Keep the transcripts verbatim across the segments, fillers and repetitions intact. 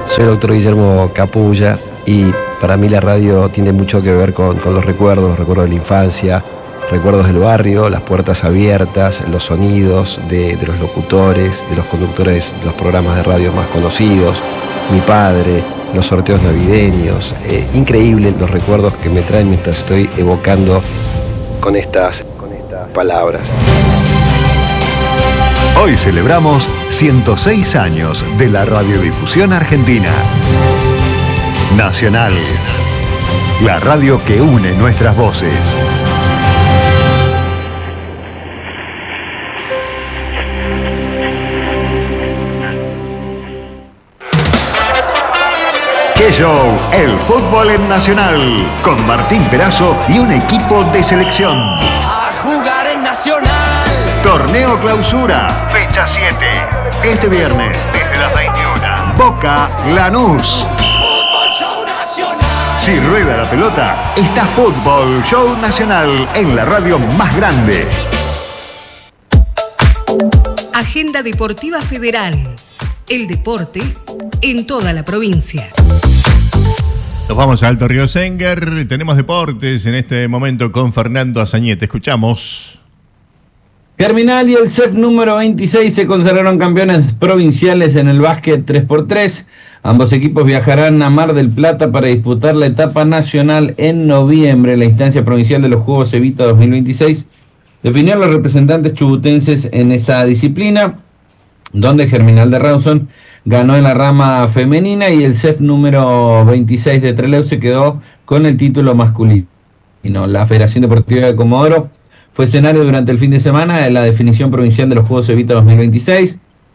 Soy el doctor Guillermo Capulla y para mí la radio tiene mucho que ver con, con los recuerdos, los recuerdos de la infancia, recuerdos del barrio, las puertas abiertas, los sonidos de, de los locutores, de los conductores de los programas de radio más conocidos, mi padre, los sorteos navideños. Eh, increíble los recuerdos que me traen mientras estoy evocando con estas, con estas palabras. Hoy celebramos ciento seis años de la radiodifusión argentina. Nacional, la radio que une nuestras voces. ¡Qué show! El fútbol en Nacional, con Martín Perazo y un equipo de selección. A jugar en Nacional. Torneo Clausura, fecha siete. Este viernes, desde las veintiuna. Boca Lanús. Fútbol Show Nacional. Si rueda la pelota, está Fútbol Show Nacional en la radio más grande. Agenda Deportiva Federal. El deporte en toda la provincia. Nos vamos a Alto Río Senguer. Tenemos deportes en este momento con Fernando Azañete. Escuchamos. Germinal y el C E F número veintiséis se consagraron campeones provinciales en el básquet tres por tres. Ambos equipos viajarán a Mar del Plata para disputar la etapa nacional en noviembre. La instancia provincial de los Juegos Evita dos mil veintiséis definió a los representantes chubutenses en esa disciplina, donde Germinal de Rawson ganó en la rama femenina y el C E F número veintiséis de Trelew se quedó con el título masculino. La Federación Deportiva de Comodoro fue escenario durante el fin de semana de la definición provincial de los Juegos Evita dos mil veintiséis,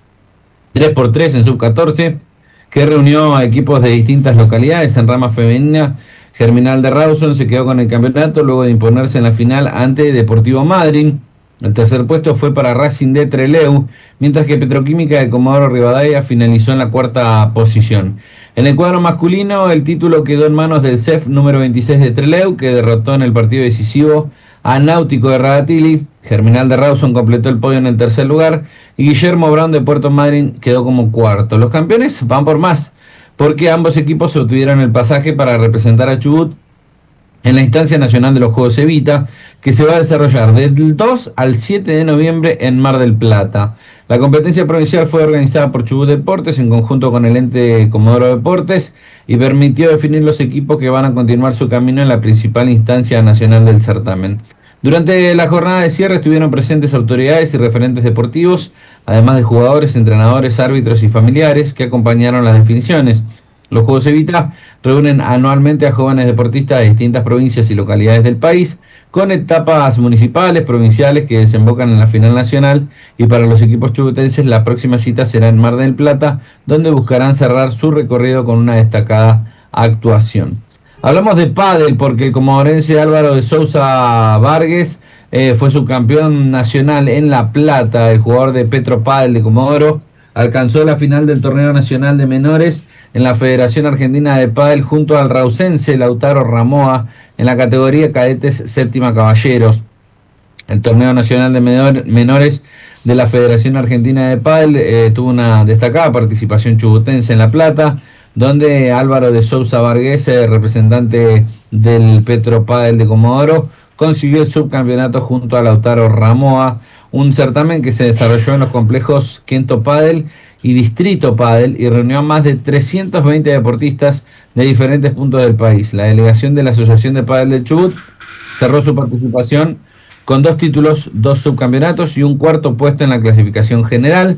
tres por tres en sub catorce, que reunió a equipos de distintas localidades. En rama femenina, Germinal de Rawson se quedó con el campeonato luego de imponerse en la final ante Deportivo Madryn. El tercer puesto fue para Racing de Trelew, mientras que Petroquímica de Comodoro Rivadavia finalizó en la cuarta posición. En el cuadro masculino, el título quedó en manos del C E F número veintiséis de Trelew, que derrotó en el partido decisivo a Náutico de Radatili. Germinal de Rawson completó el podio en el tercer lugar y Guillermo Brown de Puerto Madryn quedó como cuarto. Los campeones van por más, porque ambos equipos obtuvieron el pasaje para representar a Chubut en la instancia nacional de los Juegos Evita, que se va a desarrollar del dos al siete de noviembre en Mar del Plata. La competencia provincial fue organizada por Chubut Deportes en conjunto con el ente Comodoro Deportes y permitió definir los equipos que van a continuar su camino en la principal instancia nacional del certamen. Durante la jornada de cierre estuvieron presentes autoridades y referentes deportivos, además de jugadores, entrenadores, árbitros y familiares que acompañaron las definiciones. Los Juegos Evita reúnen anualmente a jóvenes deportistas de distintas provincias y localidades del país, con etapas municipales, provinciales que desembocan en la final nacional, y para los equipos chubutenses la próxima cita será en Mar del Plata, donde buscarán cerrar su recorrido con una destacada actuación. Hablamos de pádel porque el comodorense Álvaro de Sousa Vargas eh, fue subcampeón nacional en La Plata. El jugador de Petro Pádel de Comodoro alcanzó la final del torneo nacional de menores en la Federación Argentina de Pádel junto al rausense Lautaro Ramoa en la categoría cadetes séptima caballeros. El torneo nacional de menor, menores de la Federación Argentina de Pádel eh, tuvo una destacada participación chubutense en La Plata, donde Álvaro de Sousa Vargas, representante del Petro Pádel de Comodoro, consiguió el subcampeonato junto a Lautaro Ramoa, un certamen que se desarrolló en los complejos Quinto Pádel y Distrito Pádel y reunió a más de trescientos veinte deportistas de diferentes puntos del país. La delegación de la Asociación de Pádel del Chubut cerró su participación con dos títulos, dos subcampeonatos y un cuarto puesto en la clasificación general.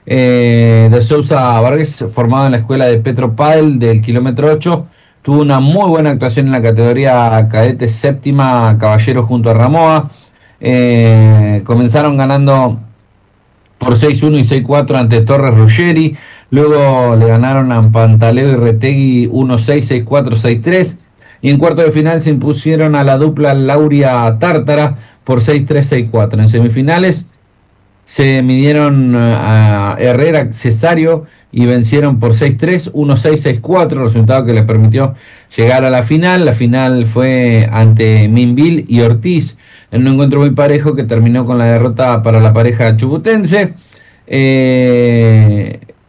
Eh, de Sousa Vargas, formado en la escuela de Petro Pádel del kilómetro ocho, tuvo una muy buena actuación en la categoría cadete séptima caballero junto a Ramoa. Eh, comenzaron ganando por seis uno y seis cuatro ante Torres Ruggeri, luego le ganaron a Pantaleo y Retegui uno seis, seis cuatro, seis tres, y en cuarto de final se impusieron a la dupla Lauria Tártara por seis tres, seis cuatro. En semifinales se midieron a Herrera Cesario y vencieron por seis tres, uno seis, seis cuatro, resultado que les permitió llegar a la final. La final fue ante Minville y Ortiz, en un encuentro muy parejo que terminó con la derrota para la pareja chubutense. Eh,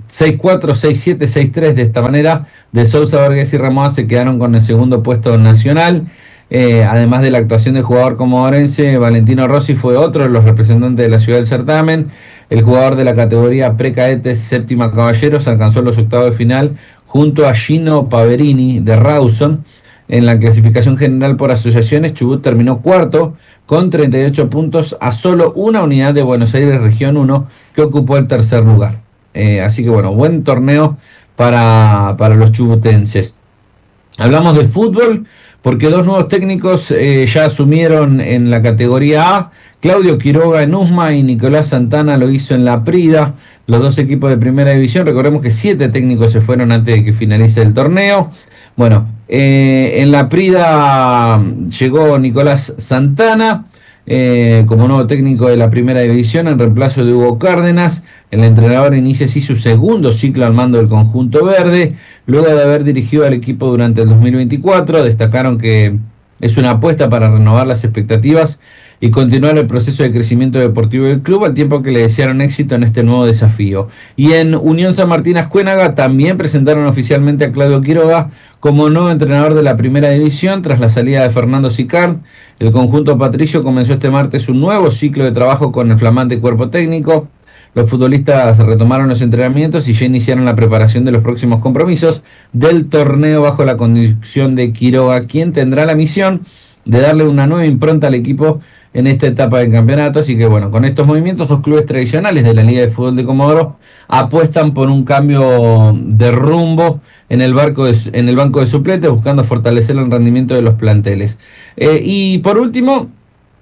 seis cuatro, seis siete, seis tres. De esta manera, De Sousa, Vergés y Ramoa se quedaron con el segundo puesto nacional. Eh, además de la actuación del jugador comodorense, Valentino Rossi fue otro de los representantes de la ciudad del certamen. El jugador de la categoría precadetes séptima caballeros alcanzó los octavos de final junto a Gino Paverini de Rawson. En la clasificación general por asociaciones, Chubut terminó cuarto con treinta y ocho puntos, a solo una unidad de Buenos Aires Región uno, que ocupó el tercer lugar. Eh, así que bueno, buen torneo para, para los chubutenses. Hablamos de fútbol porque dos nuevos técnicos eh, ya asumieron en la categoría A. Claudio Quiroga en Usma y Nicolás Santana lo hizo en La Prida, los dos equipos de primera división. Recordemos que siete técnicos se fueron antes de que finalice el torneo. Bueno, eh, en La Prida llegó Nicolás Santana eh, como nuevo técnico de la primera división en reemplazo de Hugo Cárdenas. El entrenador inicia así su segundo ciclo al mando del conjunto verde, luego de haber dirigido al equipo durante el dos mil veinticuatro. Destacaron que es una apuesta para renovar las expectativas y continuar el proceso de crecimiento deportivo del club, al tiempo que le desearon éxito en este nuevo desafío. Y en Unión San Martín Ascuénaga también presentaron oficialmente a Claudio Quiroga como nuevo entrenador de la primera división tras la salida de Fernando Sicard. El conjunto patricio comenzó este martes un nuevo ciclo de trabajo con el flamante cuerpo técnico. Los futbolistas retomaron los entrenamientos y ya iniciaron la preparación de los próximos compromisos del torneo bajo la conducción de Quiroga, quien tendrá la misión de darle una nueva impronta al equipo en esta etapa del campeonato. Así que bueno, con estos movimientos, dos clubes tradicionales de la Liga de Fútbol de Comodoro apuestan por un cambio de rumbo en el, barco de, en el banco de suplentes, buscando fortalecer el rendimiento de los planteles. Eh, y por último,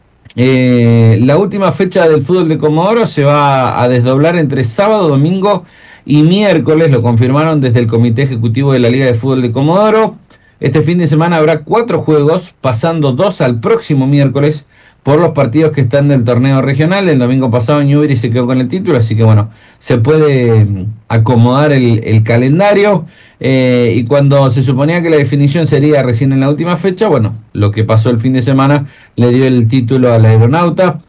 eh, la última fecha del fútbol de Comodoro se va a desdoblar entre sábado, domingo y miércoles. Lo confirmaron desde el Comité Ejecutivo de la Liga de Fútbol de Comodoro. Este fin de semana habrá cuatro juegos, pasando dos al próximo miércoles por los partidos que están del torneo regional. El domingo pasado Newbery se quedó con el título, así que bueno, se puede acomodar el, el calendario. Eh, y cuando se suponía que la definición sería recién en la última fecha, bueno, lo que pasó el fin de semana le dio el título al Aeronauta.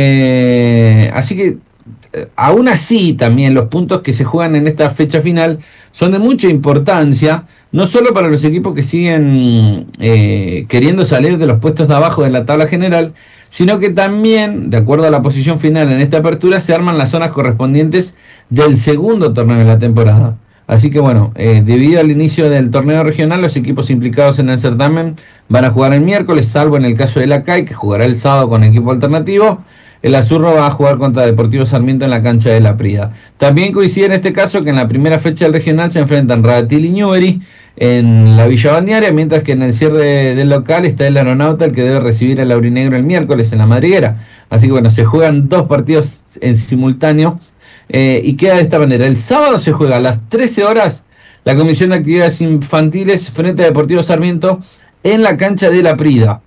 Eh, así que aún así también los puntos que se juegan en esta fecha final son de mucha importancia, no solo para los equipos que siguen eh, queriendo salir de los puestos de abajo de la tabla general, sino que también, de acuerdo a la posición final en esta apertura, se arman las zonas correspondientes del segundo torneo de la temporada. Así que bueno, eh, debido al inicio del torneo regional, los equipos implicados en el certamen van a jugar el miércoles, salvo en el caso del A C A I, que jugará el sábado con equipo alternativo. El Azurro va a jugar contra Deportivo Sarmiento en la cancha de La Prida. También coincide en este caso que en la primera fecha del regional se enfrentan Radatil y Newbery en la Villa Balnearia, mientras que en el cierre del local está el Aeronauta, el que debe recibir al Aurinegro el miércoles en la Madriguera. Así que bueno, se juegan dos partidos en simultáneo eh, y queda de esta manera. El sábado se juega a las trece horas la Comisión de Actividades Infantiles frente a Deportivo Sarmiento en la cancha de La Prida.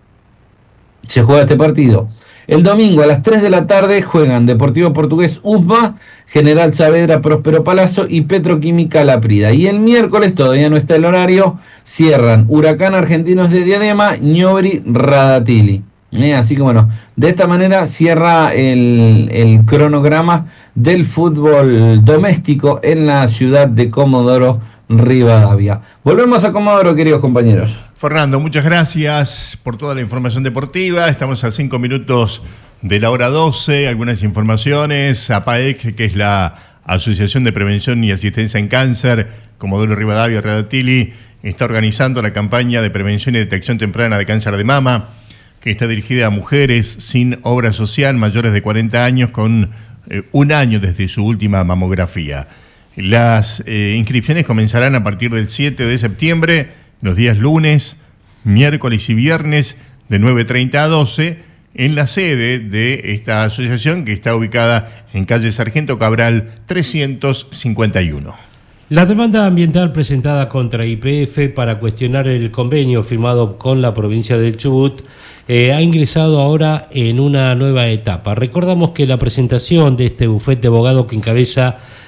Se juega este partido. El domingo a las tres de la tarde juegan Deportivo Portugués Usma, General Saavedra Próspero Palazzo y Petroquímica La Prida. Y el miércoles, todavía no está el horario, cierran Huracán Argentinos de Diadema, Newbery Radatili. ¿Eh? Así que bueno, de esta manera cierra el, el cronograma del fútbol doméstico en la ciudad de Comodoro Rivadavia. Volvemos a Comodoro, queridos compañeros. Fernando, muchas gracias por toda la información deportiva. Estamos a cinco minutos de la hora doce. Algunas informaciones. APAEC, que es la Asociación de Prevención y Asistencia en Cáncer, Comodoro Rivadavia, Radatili, está organizando la campaña de prevención y detección temprana de cáncer de mama, que está dirigida a mujeres sin obra social mayores de cuarenta años con eh, un año desde su última mamografía. Las eh, inscripciones comenzarán a partir del siete de septiembre, los días lunes, miércoles y viernes de nueve treinta a doce, en la sede de esta asociación que está ubicada en calle Sargento Cabral trescientos cincuenta y uno. La demanda ambiental presentada contra Y P F para cuestionar el convenio firmado con la provincia del Chubut eh, ha ingresado ahora en una nueva etapa. Recordamos que la presentación de este bufete de abogados que encabeza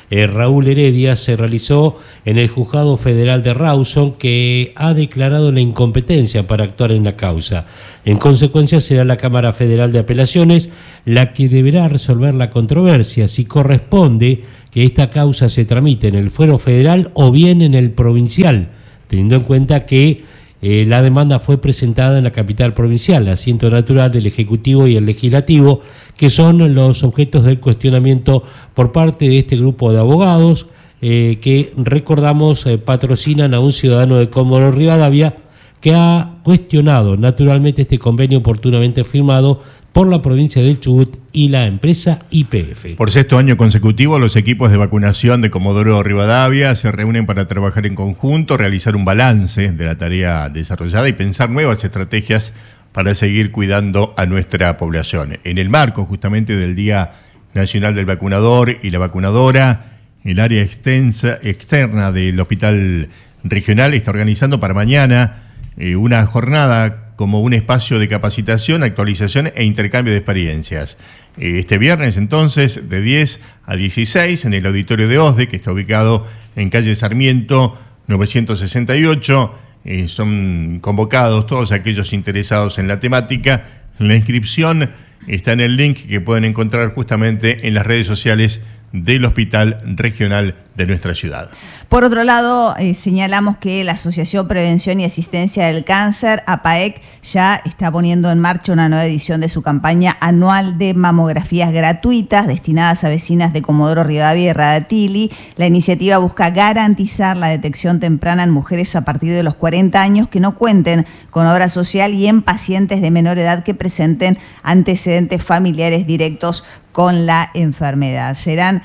eh, Raúl Heredia se realizó en el Juzgado Federal de Rawson, que ha declarado la incompetencia para actuar en la causa. En consecuencia, será la Cámara Federal de Apelaciones la que deberá resolver la controversia, si corresponde que esta causa se tramite en el fuero federal o bien en el provincial, teniendo en cuenta que eh, la demanda fue presentada en la capital provincial, asiento natural del Ejecutivo y el Legislativo, que son los objetos del cuestionamiento por parte de este grupo de abogados, eh, que, recordamos, eh, patrocinan a un ciudadano de Comodoro Rivadavia, que ha cuestionado naturalmente este convenio oportunamente firmado por la provincia del Chubut y la empresa Y P F. Por sexto año consecutivo, los equipos de vacunación de Comodoro Rivadavia se reúnen para trabajar en conjunto, realizar un balance de la tarea desarrollada y pensar nuevas estrategias para seguir cuidando a nuestra población. En el marco justamente del Día Nacional del Vacunador y la Vacunadora, el área extensa, externa del Hospital Regional está organizando para mañana eh, una jornada como un espacio de capacitación, actualización e intercambio de experiencias. Este viernes, entonces, de diez a dieciséis, en el auditorio de OSDE, que está ubicado en calle Sarmiento novecientos sesenta y ocho, eh, son convocados todos aquellos interesados en la temática. La inscripción está en el link que pueden encontrar justamente en las redes sociales del Hospital Regional de nuestra ciudad. Por otro lado, eh, señalamos que la Asociación Prevención y Asistencia del Cáncer, APAEC, ya está poniendo en marcha una nueva edición de su campaña anual de mamografías gratuitas destinadas a vecinas de Comodoro Rivadavia y Radatili. La iniciativa busca garantizar la detección temprana en mujeres a partir de los cuarenta años que no cuenten con obra social y en pacientes de menor edad que presenten antecedentes familiares directos con la enfermedad. Serán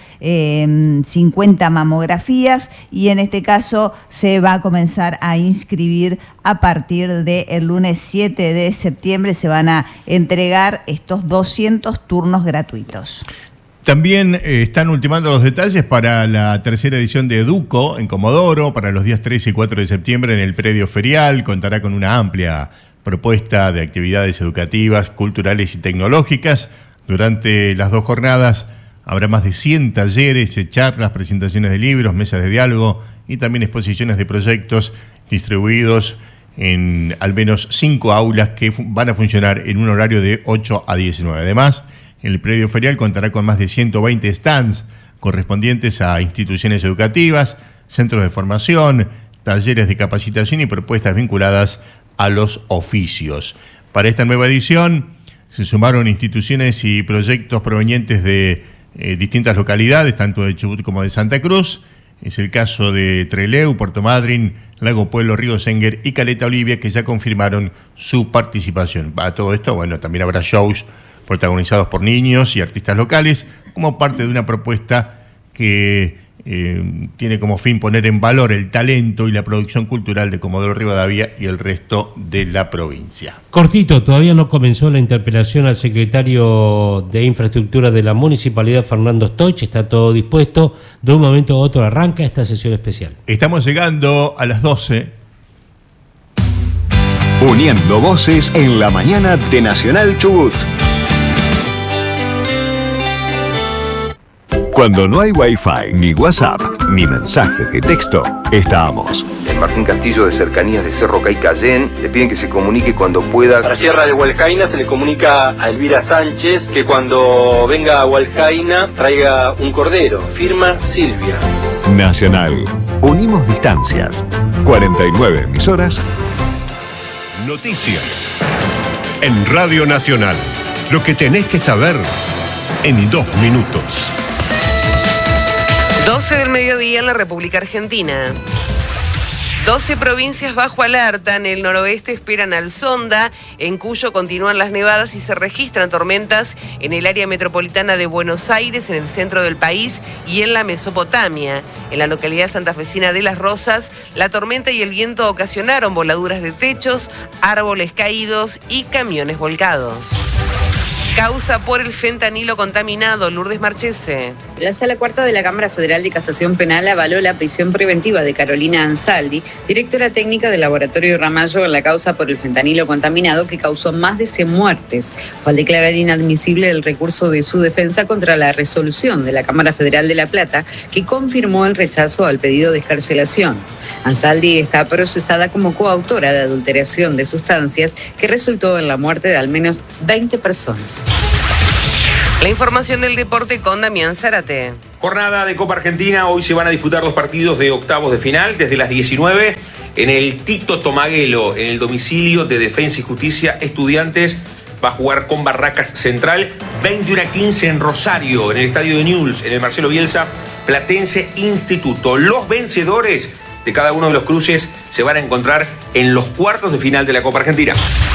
eh, cincuenta mamografías y en este caso se va a comenzar a inscribir a partir del lunes siete de septiembre. Se van a entregar estos doscientos turnos gratuitos. También eh, están ultimando los detalles para la tercera edición de Educo en Comodoro, para los días tres y cuatro de septiembre en el predio ferial. Contará con una amplia propuesta de actividades educativas, culturales y tecnológicas. Durante las dos jornadas habrá más de cien talleres, charlas, presentaciones de libros, mesas de diálogo y también exposiciones de proyectos distribuidos en al menos cinco aulas que van a funcionar en un horario de ocho a diecinueve. Además, el predio ferial contará con más de ciento veinte stands correspondientes a instituciones educativas, centros de formación, talleres de capacitación y propuestas vinculadas a los oficios. Para esta nueva edición se sumaron instituciones y proyectos provenientes de eh, distintas localidades, tanto de Chubut como de Santa Cruz. Es el caso de Trelew, Puerto Madryn, Lago Pueblo, Río Senguer y Caleta Olivia, que ya confirmaron su participación. A todo esto, bueno, también habrá shows protagonizados por niños y artistas locales, como parte de una propuesta que eh, tiene como fin poner en valor el talento y la producción cultural de Comodoro Rivadavia y el resto de la provincia. Cortito, todavía no comenzó la interpelación al secretario de Infraestructura de la Municipalidad, Fernando Stoich. Está todo dispuesto. De un momento a otro arranca esta sesión especial. Estamos llegando a las doce. Uniendo voces en la mañana de Nacional Chubut. Cuando no hay Wi-Fi, ni WhatsApp, ni mensajes de texto, estamos. En Martín Castillo de Cercanías de Cerro Caycayén le piden que se comunique cuando pueda. Para Sierra de Hualcaina se le comunica a Elvira Sánchez que cuando venga a Hualcaina traiga un cordero. Firma Silvia. Nacional. Unimos distancias. cuarenta y nueve emisoras. Noticias. En Radio Nacional. Lo que tenés que saber en dos minutos. doce del mediodía en la República Argentina. doce provincias bajo alerta. En el noroeste esperan al Sonda, en Cuyo continúan las nevadas y se registran tormentas en el área metropolitana de Buenos Aires, en el centro del país y en la Mesopotamia. En la localidad santafesina de Las Rosas, la tormenta y el viento ocasionaron voladuras de techos, árboles caídos y camiones volcados. Causa por el fentanilo contaminado. Lourdes Marchese. La Sala Cuarta de la Cámara Federal de Casación Penal avaló la prisión preventiva de Carolina Ansaldi, directora técnica del Laboratorio Ramallo, en la causa por el fentanilo contaminado que causó más de cien muertes. Fue al declarar inadmisible el recurso de su defensa contra la resolución de la Cámara Federal de La Plata, que confirmó el rechazo al pedido de excarcelación. Ansaldi está procesada como coautora de adulteración de sustancias que resultó en la muerte de al menos veinte personas. La información del deporte con Damián Zárate. Jornada de Copa Argentina. Hoy se van a disputar los partidos de octavos de final desde las diecinueve en el Tito Tomaguelo, en el domicilio de Defensa y Justicia. Estudiantes va a jugar con Barracas Central. veintiuno a quince en Rosario, en el estadio de Newell's, en el Marcelo Bielsa, Platense Instituto. Los vencedores de cada uno de los cruces se van a encontrar en los cuartos de final de la Copa Argentina.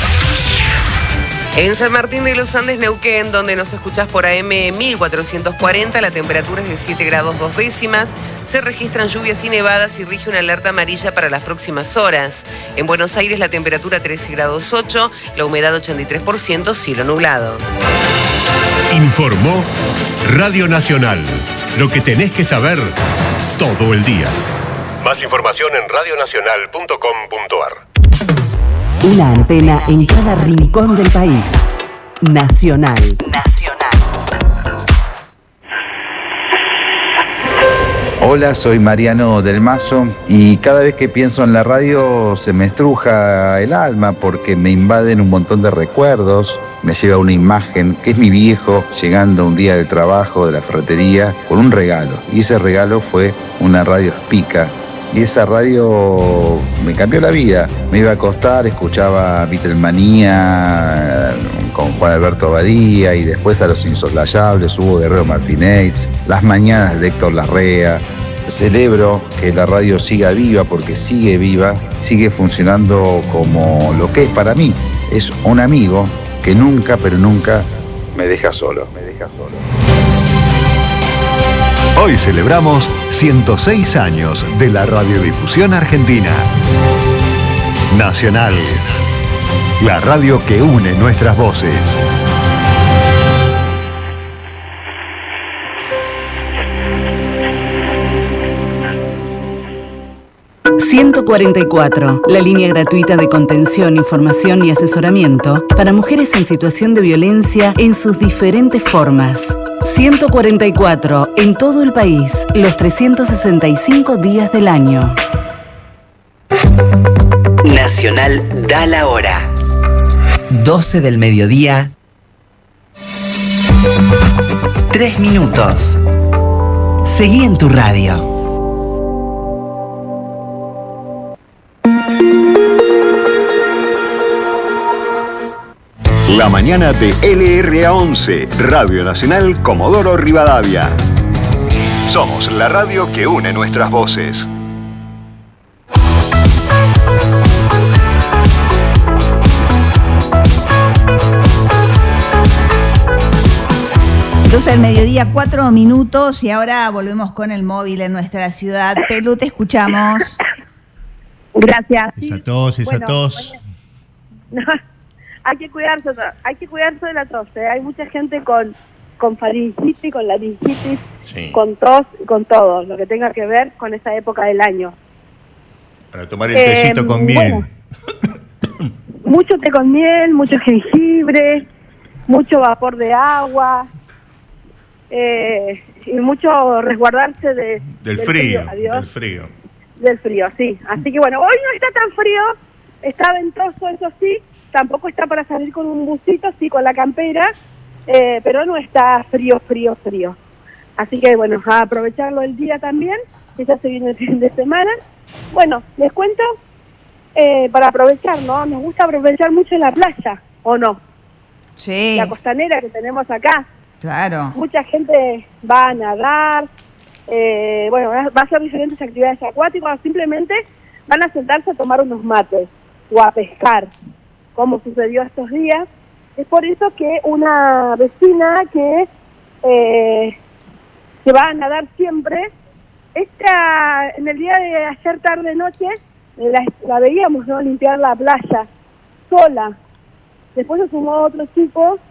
En San Martín de los Andes, Neuquén, donde nos escuchás por A M mil cuatrocientos cuarenta, la temperatura es de siete grados dos décimas. Se registran lluvias y nevadas y rige una alerta amarilla para las próximas horas. En Buenos Aires, la temperatura trece grados ocho, la humedad ochenta y tres por ciento, cielo nublado. Informó Radio Nacional. Lo que tenés que saber todo el día. Más información en radionacional punto com punto ar. Una antena en cada rincón del país. Nacional. Nacional. Hola, soy Mariano del Mazo y cada vez que pienso en la radio se me estruja el alma porque me invaden un montón de recuerdos. Me lleva una imagen que es mi viejo llegando un día del trabajo de la ferretería con un regalo. Y ese regalo fue una radio Spica. Y esa radio me cambió la vida. Me iba a acostar, escuchaba Beatlemanía con Juan Alberto Badía y después a Los Insoslayables, Hugo Guerrero Martínez, Las Mañanas de Héctor Larrea. Celebro que la radio siga viva porque sigue viva, sigue funcionando como lo que es para mí. Es un amigo que nunca, pero nunca me deja solo. Me deja solo. Hoy celebramos ciento seis años de la radiodifusión argentina. Nacional, la radio que une nuestras voces. ciento cuarenta y cuatro, la línea gratuita de contención, información y asesoramiento para mujeres en situación de violencia en sus diferentes formas. ciento cuarenta y cuatro, en todo el país, los trescientos sesenta y cinco días del año. Nacional da la hora. doce del mediodía. Tres minutos. Seguí en tu radio. La mañana de L R A once, Radio Nacional Comodoro Rivadavia. Somos la radio que une nuestras voces. doce del mediodía, cuatro minutos y ahora volvemos con el móvil en nuestra ciudad. Pelu, te escuchamos. Gracias. Esa tos, esa bueno, tos. Bueno. Hay que cuidarse, hay que cuidarse de la tos. ¿eh? Hay mucha gente con, con faringitis, con laringitis, sí. con tos, con todo, lo que tenga que ver con esa época del año. Para tomar el tecito eh, con miel. Bueno, mucho té con miel, mucho jengibre, mucho vapor de agua, eh, y mucho resguardarse de, del, del frío, frío. Adiós. Del frío. Del frío, sí. Así que bueno, hoy no está tan frío, está ventoso, eso sí. Tampoco está para salir con un busito, sí, con la campera, eh, pero no está frío, frío, frío. Así que, bueno, a aprovecharlo el día también, que ya se viene el fin de semana. Bueno, les cuento, eh, para aprovechar, ¿no? Nos gusta aprovechar mucho la playa, ¿o no? Sí. La costanera que tenemos acá. Claro. Mucha gente va a nadar, eh, bueno, va a hacer diferentes actividades acuáticas, simplemente van a sentarse a tomar unos mates o a pescar, como sucedió estos días. Es por eso que una vecina que, eh, que va a nadar siempre, esta, en el día de ayer tarde noche, la, la veíamos, ¿no?, limpiar la playa, sola. Después se sumó otro chico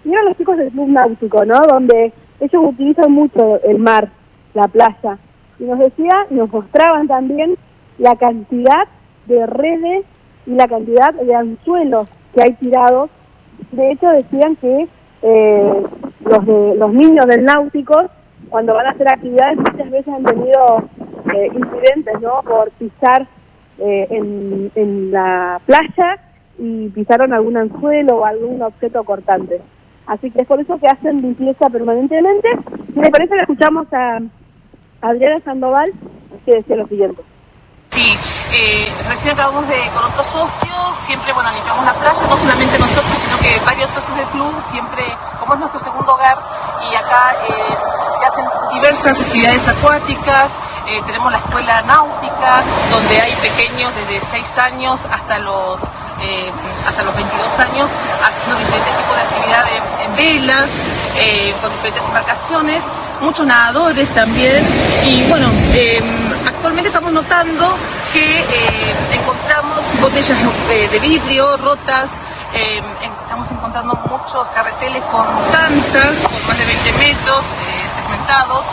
y eran los chicos del Club Náutico, ¿no? Donde ellos utilizan mucho el mar, la playa. Y nos decía, nos mostraban también la cantidad de redes y la cantidad de anzuelos que hay tirados. De hecho, decían que eh, los, de, los niños del náutico, cuando van a hacer actividades, muchas veces han tenido eh, incidentes, ¿no? Por pisar eh, en, en la playa y pisaron algún anzuelo o algún objeto cortante. Así que es por eso que hacen limpieza permanentemente. Si les parece, le escuchamos a Adriana Sandoval, que decía lo siguiente. Sí, eh, recién acabamos de, con otro socio, siempre, bueno, limpiamos la playa, no solamente nosotros, sino que varios socios del club, siempre, como es nuestro segundo hogar, y acá eh, se hacen diversas actividades acuáticas, eh, tenemos la escuela náutica, donde hay pequeños desde seis años hasta los eh, hasta los veintidós años, haciendo diferentes tipos de actividad en, en vela, eh, con diferentes embarcaciones, muchos nadadores también, y bueno, eh, actualmente estamos notando que eh, encontramos botellas de, de vidrio rotas, eh, estamos encontrando muchos carreteles con tanza, con más de veinte metros, eh, segmentados,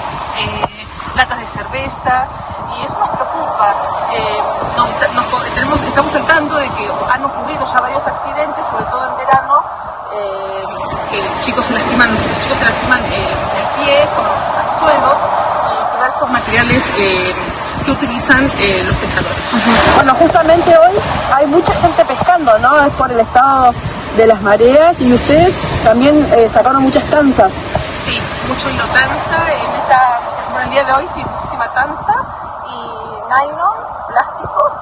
eh, latas de cerveza, y eso nos preocupa. Eh, nos, nos, tenemos, estamos al tanto de que han ocurrido ya varios accidentes, sobre todo en verano, eh, que chicos se lastiman, los chicos se lastiman eh, el pie con los anzuelos y diversos materiales eh, que utilizan eh, los pescadores. Uh-huh. Bueno, justamente hoy hay mucha gente pescando, ¿no? Es por el estado de las mareas, y ustedes también eh, sacaron muchas tanzas. Sí, mucho hilo tanza, en esta, bueno, el día de hoy sí, muchísima tanza y nylon, plásticos,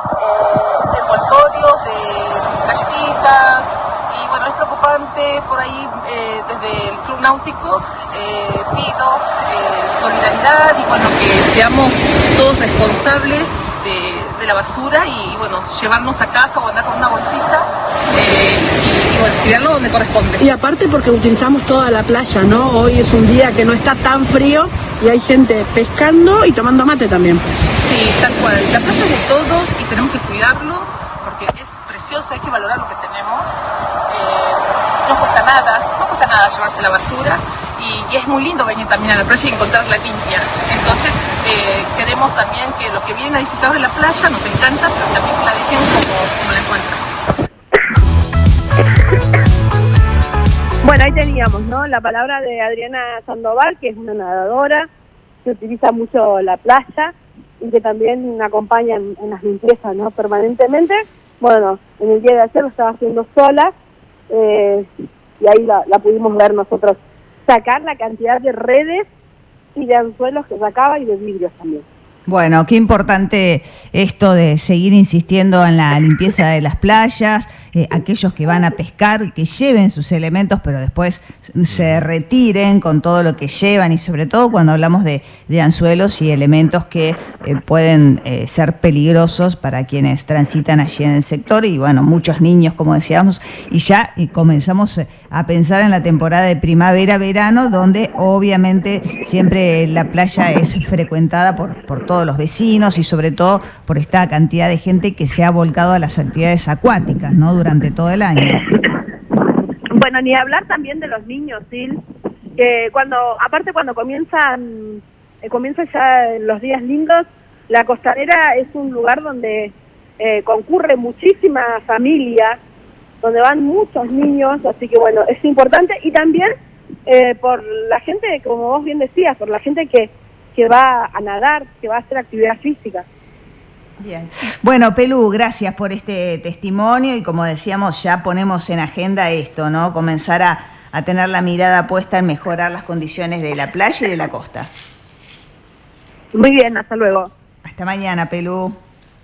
eh, envoltorios de galletitas, y bueno, es preocupante por ahí eh, desde el Club Náutico, eh, pido eh, solidaridad y bueno, que seamos todos responsables de, de la basura y bueno, llevarnos a casa o andar con una bolsita eh, y, y bueno, tirarlo donde corresponde. Y aparte porque utilizamos toda la playa, ¿no? Hoy es un día que no está tan frío y hay gente pescando y tomando mate también. Sí, tal cual. La playa es de todos y tenemos que cuidarlo porque es precioso, hay que valorar lo que tenemos. Eh, no cuesta nada, no cuesta nada llevarse la basura y, y es muy lindo venir también a la playa y encontrarla limpia. Entonces eh, queremos también que los que vienen a disfrutar de la playa nos encanta, pero también que la dejen como, como la encuentran. Bueno, ahí teníamos, ¿no? La palabra de Adriana Sandoval, que es una nadadora, que utiliza mucho la playa y que también acompaña en, en las limpiezas, ¿no? Permanentemente. Bueno, en el día de ayer lo estaba haciendo sola, eh, y ahí la, la pudimos ver nosotros sacar la cantidad de redes y de anzuelos que sacaba y de vidrios también. Bueno, qué importante esto de seguir insistiendo en la limpieza de las playas, eh, aquellos que van a pescar, que lleven sus elementos, pero después se retiren con todo lo que llevan y sobre todo cuando hablamos de, de anzuelos y elementos que eh, pueden eh, ser peligrosos para quienes transitan allí en el sector y bueno, muchos niños, como decíamos, y ya y comenzamos a pensar en la temporada de primavera-verano, donde obviamente siempre la playa es frecuentada por, por todos los vecinos y sobre todo por esta cantidad de gente que se ha volcado a las actividades acuáticas, ¿no? Durante todo el año. Bueno, ni hablar también de los niños, ¿sí? Que cuando, aparte cuando comienzan, eh, comienzan ya los días lindos, la costanera es un lugar donde eh, concurre muchísima familia, donde van muchos niños, así que bueno, es importante y también eh, por la gente, como vos bien decías, por la gente que que va a nadar, que va a hacer actividad física. Bien. Bueno, Pelu, gracias por este testimonio y como decíamos, ya ponemos en agenda esto, ¿no? Comenzar a, a tener la mirada puesta en mejorar las condiciones de la playa y de la costa. Muy bien, hasta luego. Hasta mañana, Pelu.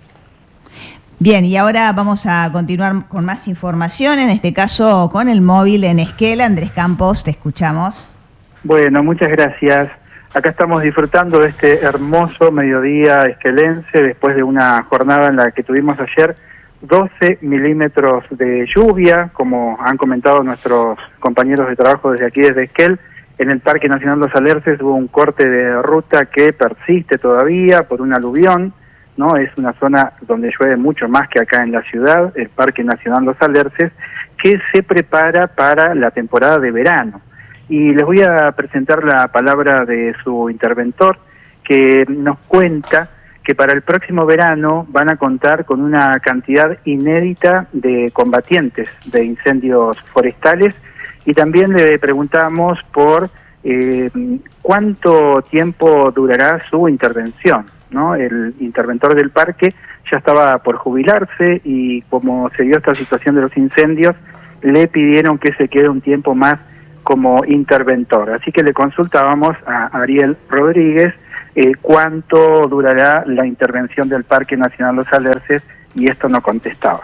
Bien, y ahora vamos a continuar con más información, en este caso con el móvil en Esquel. Andrés Campos, te escuchamos. Bueno, muchas gracias. Acá estamos disfrutando de este hermoso mediodía esquelense después de una jornada en la que tuvimos ayer doce milímetros de lluvia, como han comentado nuestros compañeros de trabajo desde aquí, desde Esquel. En el Parque Nacional Los Alerces hubo un corte de ruta que persiste todavía por un aluvión ¿no? Es una zona donde llueve mucho más que acá en la ciudad, el Parque Nacional Los Alerces, que se prepara para la temporada de verano. Y les voy a presentar la palabra de su interventor, que nos cuenta que para el próximo verano van a contar con una cantidad inédita de combatientes de incendios forestales, y también le preguntamos por eh, cuánto tiempo durará su intervención, ¿no? El interventor del parque ya estaba por jubilarse y como se dio esta situación de los incendios, le pidieron que se quede un tiempo más como interventor. Así que le consultábamos a Ariel Rodríguez eh, cuánto durará la intervención del Parque Nacional Los Alerces, y esto no contestaba.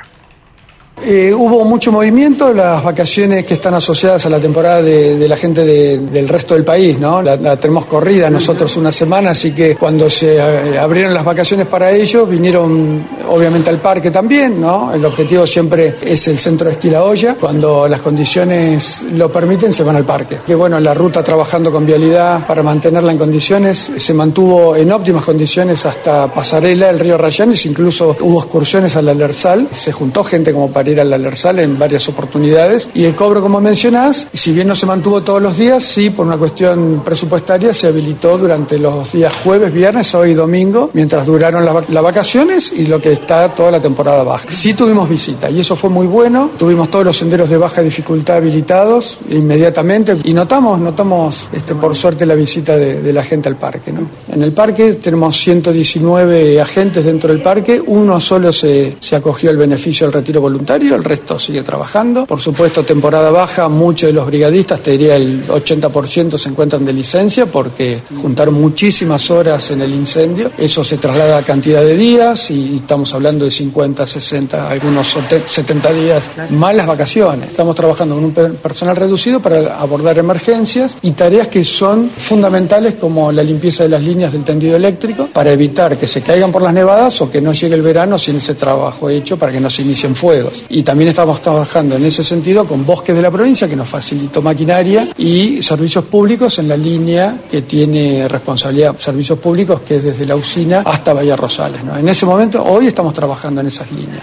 Eh, hubo mucho movimiento, las vacaciones que están asociadas a la temporada de, de la gente de, del resto del país, ¿no? La, la tenemos corrida nosotros una semana, así que cuando se eh, abrieron las vacaciones para ellos, vinieron obviamente al parque también, ¿no? El objetivo siempre es el centro de esquí La Hoya. Cuando las condiciones lo permiten, se van al parque. Que bueno, la ruta trabajando con vialidad para mantenerla en condiciones, se mantuvo en óptimas condiciones hasta Pasarela, el río Rayanes, incluso hubo excursiones al Alersal, se juntó gente como para ir al Alersal en varias oportunidades, y el cobro, como mencionás, si bien no se mantuvo todos los días, sí, por una cuestión presupuestaria se habilitó durante los días jueves, viernes, sábado y domingo, mientras duraron las la vacaciones y lo que está toda la temporada baja. Sí tuvimos visita y eso fue muy bueno, tuvimos todos los senderos de baja dificultad habilitados inmediatamente y notamos, notamos este, por suerte la visita de, de la gente al parque, ¿no? En el parque tenemos ciento diecinueve agentes dentro del parque, uno solo se, se acogió al beneficio del retiro voluntario, el resto sigue trabajando. Por supuesto, temporada baja, muchos de los brigadistas, te diría el ochenta por ciento se encuentran de licencia porque juntaron muchísimas horas en el incendio. Eso se traslada a cantidad de días y estamos hablando de cincuenta, sesenta, algunos setenta días, más las vacaciones. Estamos trabajando con un personal reducido para abordar emergencias y tareas que son fundamentales como la limpieza de las líneas del tendido eléctrico para evitar que se caigan por las nevadas o que no llegue el verano sin ese trabajo hecho para que no se inicien fuegos. Y también estamos trabajando en ese sentido con Bosques de la Provincia, que nos facilitó maquinaria, y servicios públicos en la línea que tiene responsabilidad servicios públicos, que es desde la usina hasta Bahía Rosales, ¿no? En ese momento, hoy estamos trabajando en esas líneas.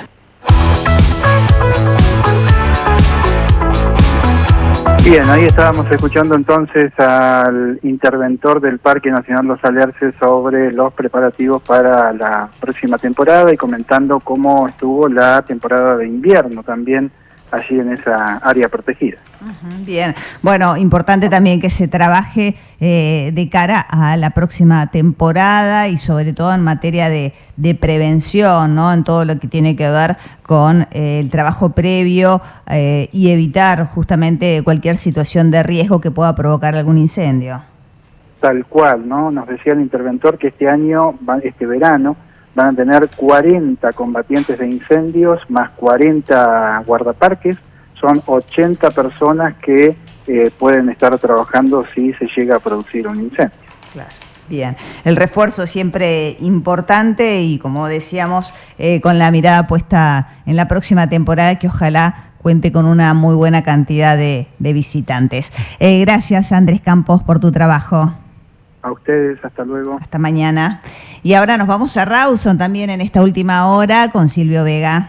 Bien, ahí estábamos escuchando entonces al interventor del Parque Nacional Los Alerces sobre los preparativos para la próxima temporada y comentando cómo estuvo la temporada de invierno también allí en esa área protegida. Uh-huh, bien, bueno, importante también que se trabaje eh, de cara a la próxima temporada y sobre todo en materia de, de prevención, ¿no? En todo lo que tiene que ver con eh, el trabajo previo eh, y evitar justamente cualquier situación de riesgo que pueda provocar algún incendio. Tal cual, ¿no? Nos decía el interventor que este año, este verano, van a tener cuarenta combatientes de incendios más cuarenta guardaparques, son ochenta personas que eh, pueden estar trabajando si se llega a producir un incendio. Claro. Bien, el refuerzo siempre importante y como decíamos, eh, con la mirada puesta en la próxima temporada que ojalá cuente con una muy buena cantidad de, de visitantes. Eh, gracias, Andrés Campos, por tu trabajo. A ustedes, hasta luego. Hasta mañana. Y ahora nos vamos a Rawson también en esta última hora con Silvio Vega.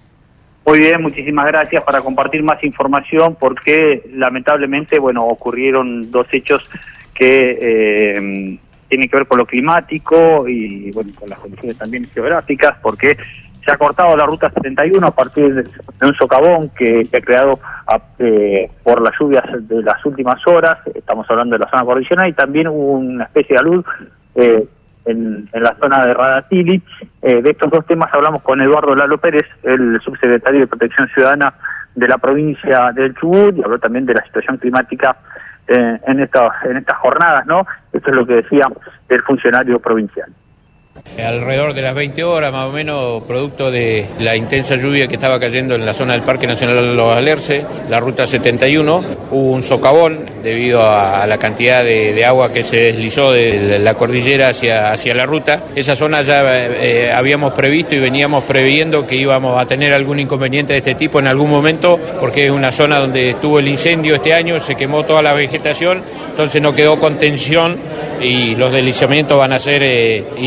Muy bien, muchísimas gracias para compartir más información porque lamentablemente, bueno, ocurrieron dos hechos que eh, tienen que ver con lo climático y bueno, con las condiciones también geográficas, porque se ha cortado la ruta setenta y uno a partir de, de un socavón que se ha creado a, eh, por las lluvias de las últimas horas. Estamos hablando de la zona cordillerana y también hubo una especie de alud eh, en, en la zona de Radatili. Eh, de estos dos temas hablamos con Eduardo Lalo Pérez, el subsecretario de Protección Ciudadana de la provincia del Chubut, y habló también de la situación climática eh, en, estas, en estas jornadas, ¿no? Esto es lo que decía el funcionario provincial. Alrededor de las veinte horas más o menos, producto de la intensa lluvia que estaba cayendo en la zona del Parque Nacional Los Alerces, la ruta setenta y uno, hubo un socavón debido a la cantidad de, de agua que se deslizó de la cordillera hacia, hacia la ruta. Esa zona ya eh, habíamos previsto y veníamos previendo que íbamos a tener algún inconveniente de este tipo en algún momento, porque es una zona donde estuvo el incendio este año, se quemó toda la vegetación, entonces no quedó contención y los deslizamientos van a ser eh, importantes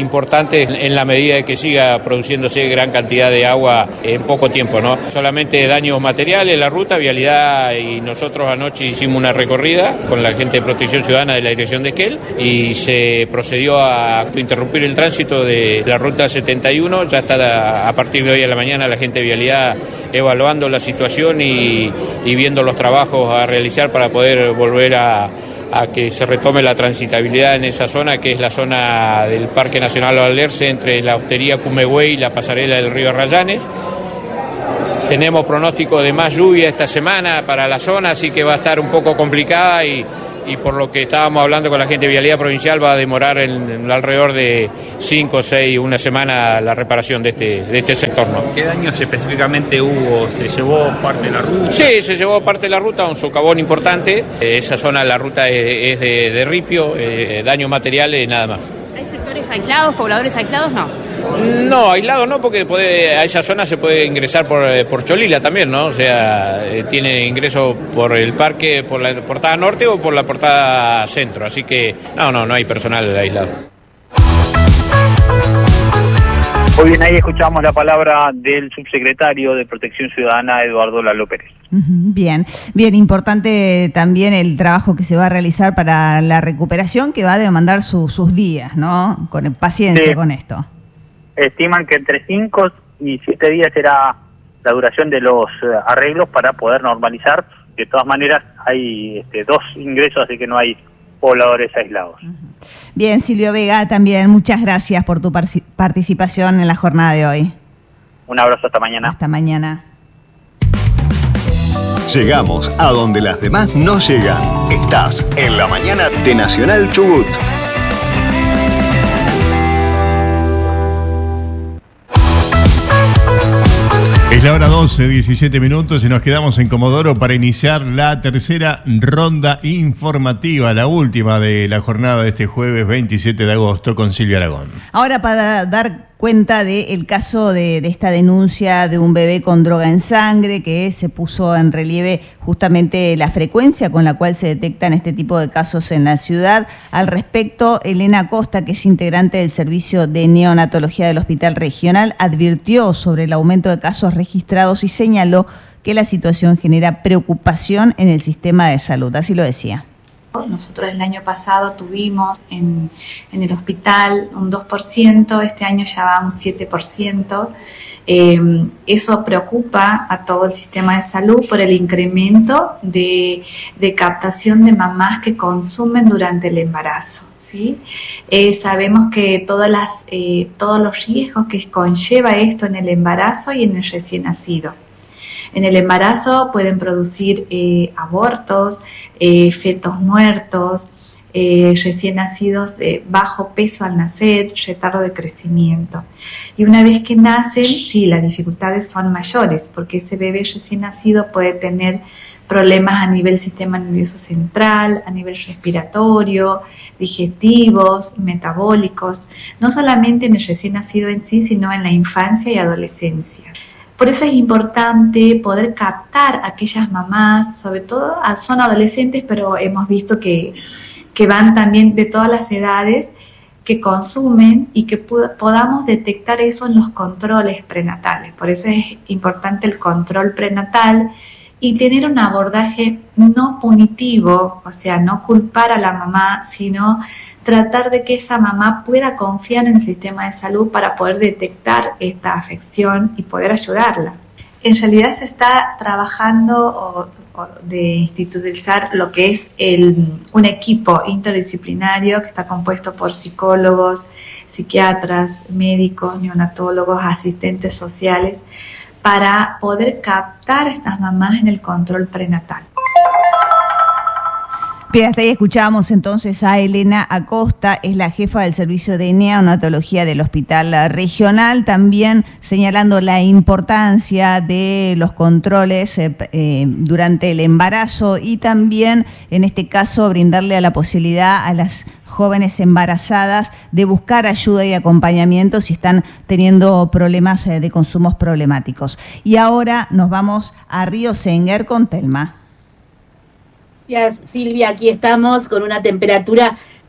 importante en la medida de que siga produciéndose gran cantidad de agua en poco tiempo, ¿no? Solamente daños materiales, la ruta, vialidad, y nosotros anoche hicimos una recorrida con la gente de Protección Ciudadana de la Dirección de Esquel y se procedió a interrumpir el tránsito de la ruta setenta y uno. Ya está a partir de hoy a la mañana la gente de vialidad evaluando la situación y, y viendo los trabajos a realizar para poder volver a a que se retome la transitabilidad en esa zona, que es la zona del Parque Nacional Alerce, entre la Hostería Cumegüey y la pasarela del río Arrayanes. Tenemos pronóstico de más lluvia esta semana para la zona, así que va a estar un poco complicada y, y por lo que estábamos hablando con la gente de Vialidad Provincial va a demorar en, en alrededor de cinco, seis, una semana la reparación de este, de este sector, ¿no? ¿Qué daños específicamente hubo? ¿Se llevó parte de la ruta? Sí, se llevó parte de la ruta, un socavón importante. Eh, esa zona, la ruta es, es de, de ripio, eh, daños materiales, nada más. ¿Hay sectores aislados, pobladores aislados? No. No, aislado no, porque puede, a esa zona se puede ingresar por, por Cholila también, ¿no? O sea, eh, tiene ingreso por el parque, por la portada norte o por la portada centro, así que no, no, no hay personal aislado. Muy bien, ahí escuchamos la palabra del subsecretario de Protección Ciudadana, Eduardo Lalo Pérez. Bien, bien, importante también el trabajo que se va a realizar para la recuperación, que va a demandar su, sus días, ¿no? Con paciencia sí. Con esto. Estiman que entre cinco y siete días será la duración de los eh, arreglos para poder normalizar. De todas maneras, hay este, dos ingresos, así que no hay pobladores aislados. Bien, Silvio Vega, también muchas gracias por tu participación en la jornada de hoy. Un abrazo, hasta mañana. Hasta mañana. Llegamos a donde las demás no llegan. Estás en la mañana de Nacional Chubut. Es la hora doce, diecisiete minutos y nos quedamos en Comodoro para iniciar la tercera ronda informativa, la última de la jornada de este jueves veintisiete de agosto con Silvia Aragón. Ahora para dar cuenta del caso de, de esta denuncia de un bebé con droga en sangre, que se puso en relieve justamente la frecuencia con la cual se detectan este tipo de casos en la ciudad. Al respecto, Elena Costa, que es integrante del servicio de neonatología del Hospital Regional, advirtió sobre el aumento de casos registrados y señaló que la situación genera preocupación en el sistema de salud. Así lo decía. Nosotros el año pasado tuvimos en, en el hospital un dos por ciento, este año ya va un siete por ciento. Eh, eso preocupa a todo el sistema de salud por el incremento de, de captación de mamás que consumen durante el embarazo. ¿Sí? Eh, sabemos que todas las, eh, todos los riesgos que conlleva esto en el embarazo y en el recién nacido. En el embarazo pueden producir eh, abortos, eh, fetos muertos, eh, recién nacidos de bajo peso al nacer, retardo de crecimiento. Y una vez que nacen, sí, las dificultades son mayores, porque ese bebé recién nacido puede tener problemas a nivel sistema nervioso central, a nivel respiratorio, digestivos, metabólicos, no solamente en el recién nacido en sí, sino en la infancia y adolescencia. Por eso es importante poder captar a aquellas mamás, sobre todo son adolescentes, pero hemos visto que, que van también de todas las edades, que consumen y que podamos detectar eso en los controles prenatales. Por eso es importante el control prenatal y tener un abordaje no punitivo, o sea, no culpar a la mamá, sino tratar de que esa mamá pueda confiar en el sistema de salud para poder detectar esta afección y poder ayudarla. En realidad se está trabajando o, o de institucionalizar lo que es el, un equipo interdisciplinario que está compuesto por psicólogos, psiquiatras, médicos, neonatólogos, asistentes sociales, para poder captar a estas mamás en el control prenatal. Bien, hasta ahí escuchábamos entonces a Elena Acosta, es la jefa del servicio de neonatología del Hospital Regional, también señalando la importancia de los controles eh, eh, durante el embarazo y también, en este caso, brindarle a la posibilidad a las jóvenes embarazadas de buscar ayuda y acompañamiento si están teniendo problemas eh, de consumos problemáticos. Y ahora nos vamos a Río Senguer con Telma. Gracias, Silvia. Aquí estamos con una temperatura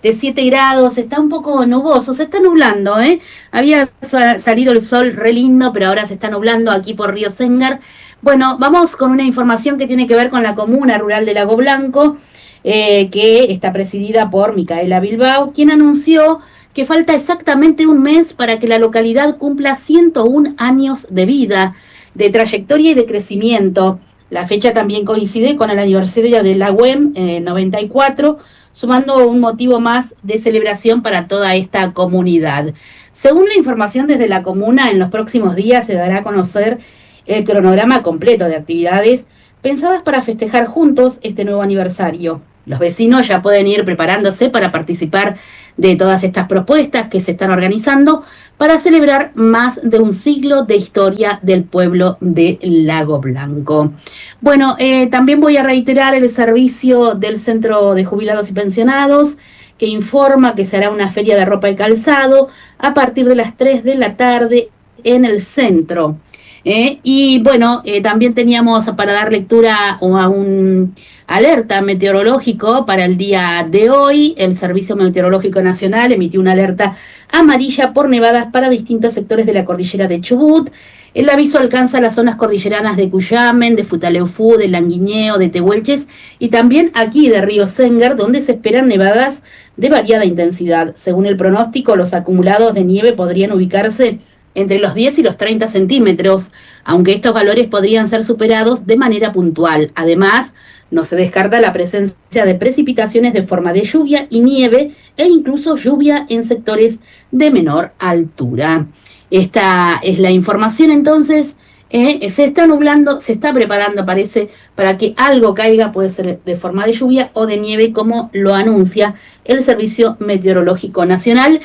de siete grados, está un poco nuboso, se está nublando, ¿eh? Había salido el sol re lindo, pero ahora se está nublando aquí por Río Sengar. Bueno, vamos con una información que tiene que ver con la comuna rural de Lago Blanco, eh, que está presidida por Micaela Bilbao, quien anunció que falta exactamente un mes para que la localidad cumpla ciento un años de vida, de trayectoria y de crecimiento. La fecha también coincide con el aniversario de la U E M eh, noventa y cuatro, sumando un motivo más de celebración para toda esta comunidad. Según la información desde la comuna, en los próximos días se dará a conocer el cronograma completo de actividades pensadas para festejar juntos este nuevo aniversario. Los vecinos ya pueden ir preparándose para participar de todas estas propuestas que se están organizando para celebrar más de un siglo de historia del pueblo de Lago Blanco. Bueno, eh, también voy a reiterar el servicio del Centro de Jubilados y Pensionados, que informa que se hará una feria de ropa y calzado a partir de las tres de la tarde en el centro. Eh, y bueno, eh, también teníamos para dar lectura a un alerta meteorológico para el día de hoy. El Servicio Meteorológico Nacional emitió una alerta amarilla por nevadas para distintos sectores de la cordillera de Chubut. El aviso alcanza las zonas cordilleranas de Cuyamen, de Futaleufú, de Languiñeo, de Tehuelches y también aquí de Río Sengar, donde se esperan nevadas de variada intensidad. Según el pronóstico, los acumulados de nieve podrían ubicarse entre los diez y los treinta centímetros, aunque estos valores podrían ser superados de manera puntual. Además, no se descarta la presencia de precipitaciones de forma de lluvia y nieve e incluso lluvia en sectores de menor altura. Esta es la información entonces. Eh, se está nublando, se está preparando, parece, para que algo caiga, puede ser de forma de lluvia o de nieve, como lo anuncia el Servicio Meteorológico Nacional.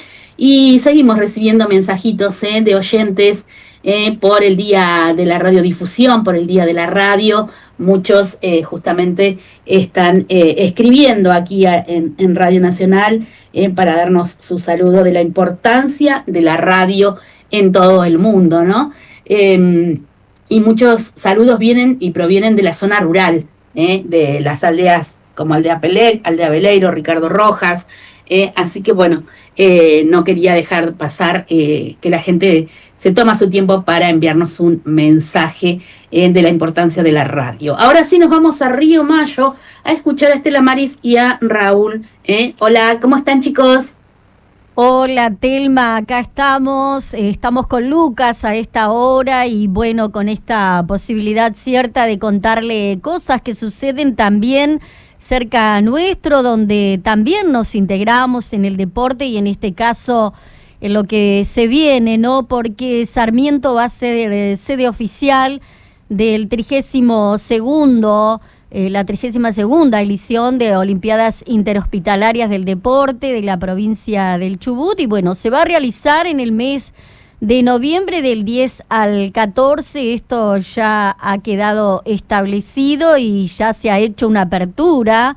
Y seguimos recibiendo mensajitos eh, de oyentes eh, por el día de la radiodifusión, por el día de la radio. Muchos eh, justamente están eh, escribiendo aquí a, en, en Radio Nacional eh, para darnos su saludo de la importancia de la radio en todo el mundo, ¿no? Eh, y muchos saludos vienen y provienen de la zona rural, eh, de las aldeas como Aldea Pelec, Aldea Veleiro, Ricardo Rojas. Eh, así que bueno, eh, no quería dejar pasar eh, que la gente se toma su tiempo para enviarnos un mensaje eh, de la importancia de la radio. Ahora sí nos vamos a Río Mayo a escuchar a Estela Maris y a Raúl. Eh. Hola, ¿cómo están, chicos? Hola, Telma, acá estamos, eh, estamos con Lucas a esta hora y bueno, con esta posibilidad cierta de contarle cosas que suceden también cerca nuestro, donde también nos integramos en el deporte y en este caso en lo que se viene, ¿no? Porque Sarmiento va a ser eh, sede oficial del trigésimo segundo, eh, la trigésima segunda edición de Olimpiadas Interhospitalarias del Deporte de la provincia del Chubut y bueno, se va a realizar en el mes de noviembre del diez al catorce, esto ya ha quedado establecido y ya se ha hecho una apertura,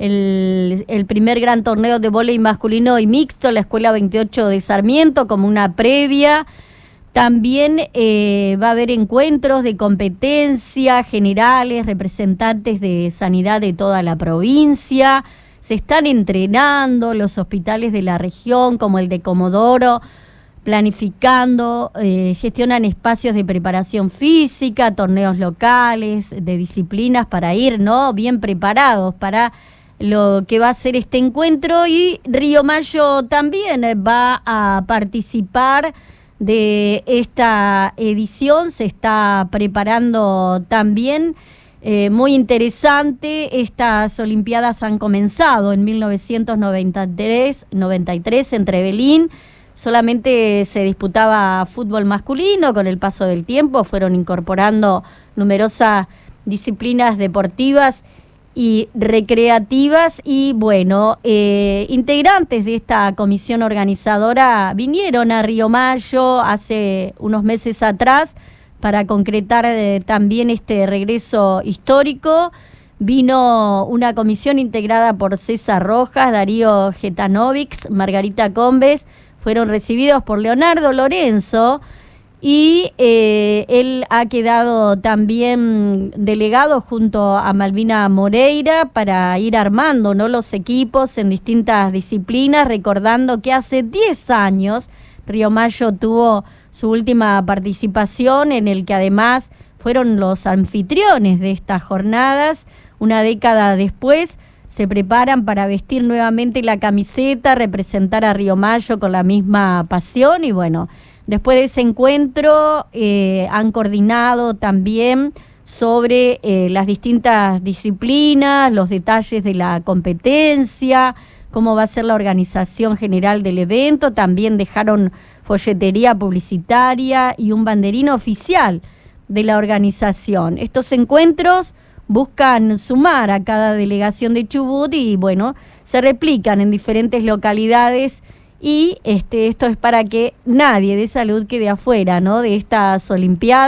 el, el primer gran torneo de vóley masculino y mixto, la Escuela veintiocho de Sarmiento, como una previa. También eh, va a haber encuentros de competencia generales, representantes de sanidad de toda la provincia, se están entrenando los hospitales de la región como el de Comodoro, planificando, eh, gestionan espacios de preparación física, torneos locales, de disciplinas para ir, ¿no? Bien preparados para lo que va a ser este encuentro y Río Mayo también va a participar de esta edición, se está preparando también, eh, muy interesante. Estas Olimpiadas han comenzado en mil novecientos noventa y tres en Trevelín. Solamente se disputaba fútbol masculino, con el paso del tiempo fueron incorporando numerosas disciplinas deportivas y recreativas y bueno, eh, integrantes de esta comisión organizadora vinieron a Río Mayo hace unos meses atrás para concretar eh, también este regreso histórico. Vino una comisión integrada por César Rojas, Darío Getanovics, Margarita Combes, fueron recibidos por Leonardo Lorenzo Y eh, él ha quedado también delegado junto a Malvina Moreira para ir armando, ¿no?, los equipos en distintas disciplinas, recordando que hace diez años Río Mayo tuvo su última participación, en el que además fueron los anfitriones de estas jornadas. Una década después se preparan para vestir nuevamente la camiseta, representar a Río Mayo con la misma pasión y bueno, después de ese encuentro eh, han coordinado también sobre eh, las distintas disciplinas, los detalles de la competencia, cómo va a ser la organización general del evento. También dejaron folletería publicitaria y un banderín oficial de la organización. Estos encuentros buscan sumar a cada delegación de Chubut y bueno, se replican en diferentes localidades. Y este, esto es para que nadie de salud quede afuera, ¿no?, de estas Olimpiadas.